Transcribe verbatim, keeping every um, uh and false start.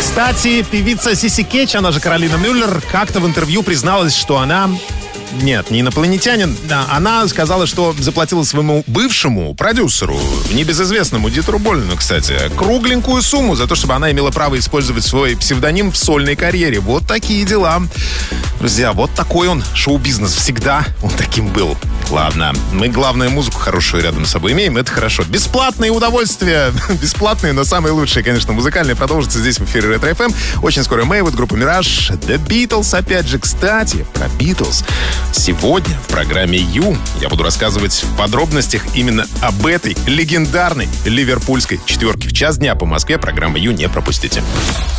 Кстати, певица Сиси Кетч, она же Каролина Мюллер, как-то в интервью призналась, что она... Нет, не инопланетянин. Да, она сказала, что заплатила своему бывшему продюсеру, небезызвестному Дитеру Болину, кстати, кругленькую сумму за то, чтобы она имела право использовать свой псевдоним в сольной карьере. Вот такие дела. Друзья, вот такой он шоу-бизнес. Всегда он таким был. Ладно, мы, главное, музыку хорошую рядом с собой имеем, это хорошо. Бесплатные удовольствия, бесплатные, но самые лучшие, конечно, музыкальные, продолжатся здесь в эфире Ретро эф эм. Очень скоро Мэйвуд, группа Мираж, The Beatles, опять же, кстати, про Beatles. Сегодня в программе Ю я буду рассказывать в подробностях именно об этой легендарной ливерпульской четверке. В час дня по Москве программа Ю не пропустите.